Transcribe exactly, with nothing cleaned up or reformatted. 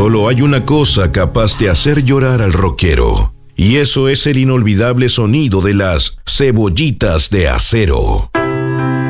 Solo hay una cosa capaz de hacer llorar al rockero, y eso es el inolvidable sonido de las cebollitas de acero.